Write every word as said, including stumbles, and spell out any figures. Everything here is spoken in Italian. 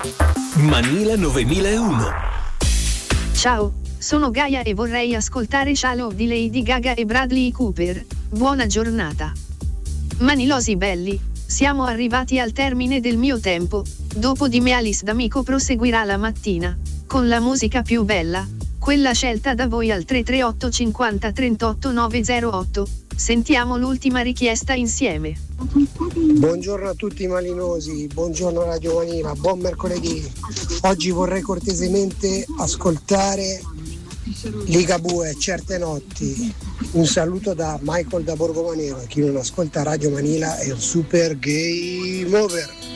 Manila novemilauno. Ciao, sono Gaia e vorrei ascoltare Shallow di Lady Gaga e Bradley Cooper. Buona giornata. Manilosi belli, siamo arrivati al termine del mio tempo. Dopo di me Alice D'Amico proseguirà la mattina, con la musica più bella, quella scelta da voi al tre tre otto cinquanta trentotto novecentotto. Sentiamo l'ultima richiesta insieme. Buongiorno a tutti i malinosi, buongiorno Radio Manila, buon mercoledì. Oggi vorrei cortesemente ascoltare Ligabue, Certe notti. Un saluto da Michael da Borgomanero. Chi non ascolta Radio Manila è un super game over.